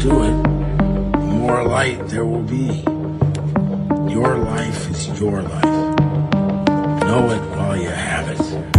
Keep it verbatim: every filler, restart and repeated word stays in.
do it, the more light there will be. Your life is your life. Know it while you have it.